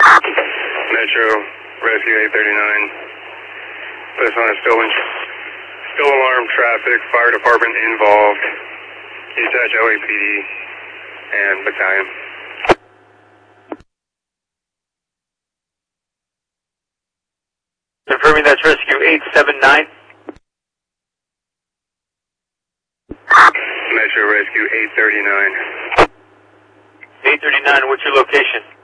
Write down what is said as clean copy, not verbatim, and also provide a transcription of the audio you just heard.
Metro, Rescue 839. This one is still alarmed traffic, fire department involved. Dispatch OAPD and battalion. Confirming that's Rescue 879. Metro Rescue 839. 839, what's your location?